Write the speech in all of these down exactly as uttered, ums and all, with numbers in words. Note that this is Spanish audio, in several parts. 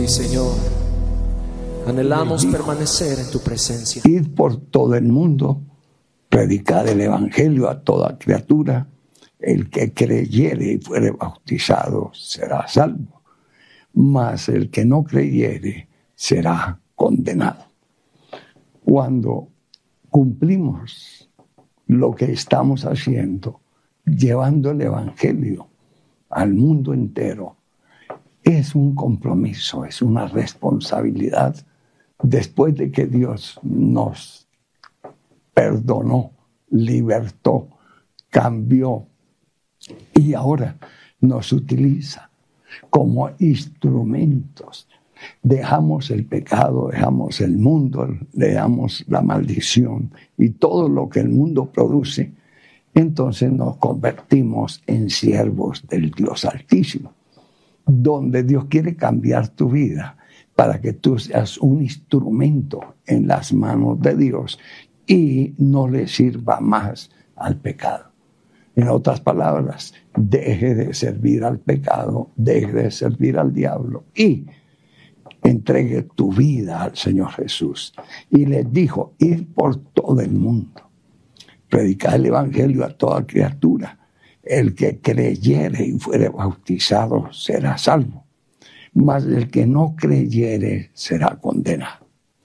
Señor, anhelamos permanecer en tu presencia. Id por todo el mundo, predicad el evangelio a toda criatura. El que creyere y fuere bautizado será salvo, mas el que no creyere será condenado. Cuando cumplimos lo que estamos haciendo, llevando el evangelio al mundo entero, es un compromiso, es una responsabilidad. Después de que Dios nos perdonó, libertó, cambió y ahora nos utiliza como instrumentos. Dejamos el pecado, dejamos el mundo, dejamos la maldición y todo lo que el mundo produce. Entonces nos convertimos en siervos del Dios Altísimo, donde Dios quiere cambiar tu vida para que tú seas un instrumento en las manos de Dios y no le sirva más al pecado. En otras palabras, deje de servir al pecado, deje de servir al diablo y entregue tu vida al Señor Jesús. Y les dijo, ir por todo el mundo, predicar el evangelio a toda criatura. El que creyere y fuere bautizado será salvo, mas el que no creyere será condenado.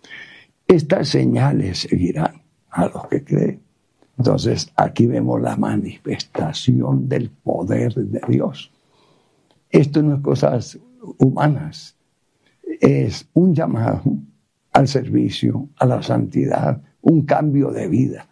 Estas señales seguirán a los que creen. Entonces aquí vemos la manifestación del poder de Dios. Esto no es cosas humanas, es un llamado al servicio, a la santidad, un cambio de vida,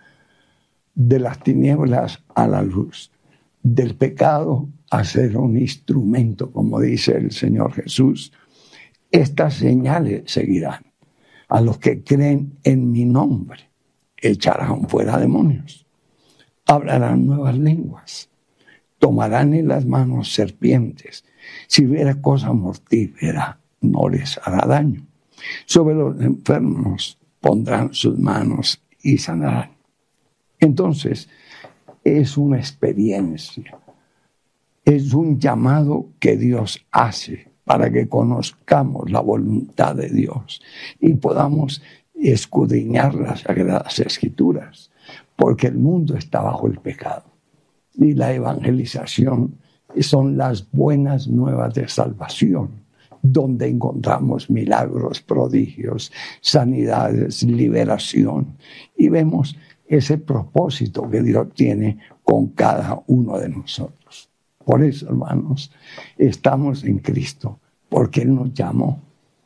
de las tinieblas a la luz, del pecado a ser un instrumento, como dice el Señor Jesús. Estas señales seguirán a los que creen en mi nombre. Echarán fuera demonios, hablarán nuevas lenguas, tomarán en las manos serpientes. Si hubiera cosa mortífera, no les hará daño. Sobre los enfermos pondrán sus manos y sanarán. Entonces, es una experiencia, es un llamado que Dios hace para que conozcamos la voluntad de Dios y podamos escudriñar las Sagradas Escrituras, porque el mundo está bajo el pecado. Y la evangelización son las buenas nuevas de salvación, donde encontramos milagros, prodigios, sanidades, liberación, y vemos ese propósito que Dios tiene con cada uno de nosotros. Por eso, hermanos, estamos en Cristo, porque Él nos llamó.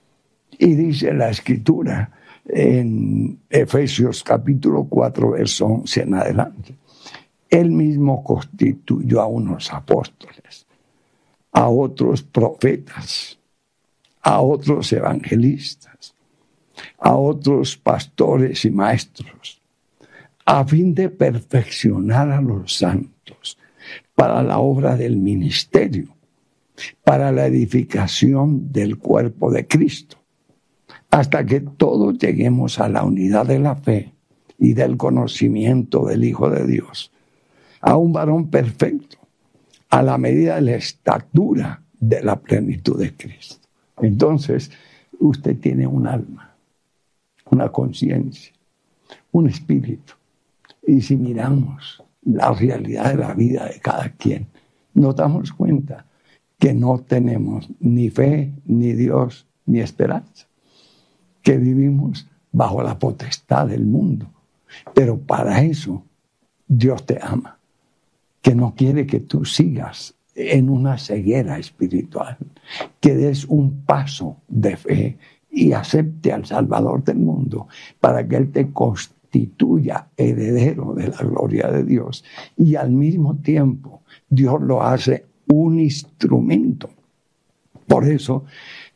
Y dice la Escritura en Efesios capítulo cuatro, verso once en adelante, Él mismo constituyó a unos apóstoles, a otros profetas, a otros evangelistas, a otros pastores y maestros, a fin de perfeccionar a los santos para la obra del ministerio, para la edificación del cuerpo de Cristo, hasta que todos lleguemos a la unidad de la fe y del conocimiento del Hijo de Dios, a un varón perfecto, a la medida de la estatura de la plenitud de Cristo. Entonces, usted tiene un alma, una conciencia, un espíritu. Y si miramos la realidad de la vida de cada quien, nos damos cuenta que no tenemos ni fe, ni Dios, ni esperanza, que vivimos bajo la potestad del mundo. Pero para eso Dios te ama, que no quiere que tú sigas en una ceguera espiritual, que des un paso de fe y acepte al Salvador del mundo para que Él te constituya heredero de la gloria de Dios. Y al mismo tiempo Dios lo hace un instrumento. Por eso